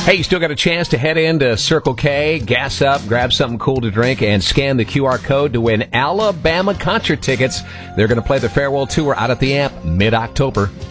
Hey, you still got a chance to head into Circle K, gas up, grab something cool to drink, and scan the QR code to win Alabama concert tickets. They're going to play the farewell tour out at the Amp mid-October.